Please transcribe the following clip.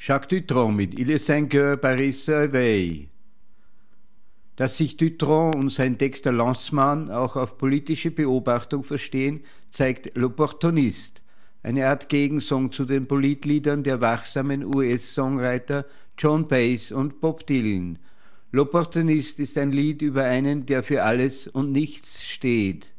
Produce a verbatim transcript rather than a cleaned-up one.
Jacques Dutronc mit Il est cinq heures, Paris se réveille. Dass sich Dutronc und sein Text der Landsman auch auf politische Beobachtung verstehen, zeigt L'Opportuniste, eine Art Gegensong zu den Politliedern der wachsamen U S-Songwriter John Baez und Bob Dylan. L'Opportuniste ist ein Lied über einen, der für alles und nichts steht.